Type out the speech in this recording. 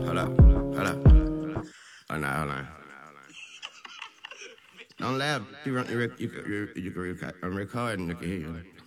Hold up, hold up. Hold on, hold on. Don't laugh. You can record and they can hear you.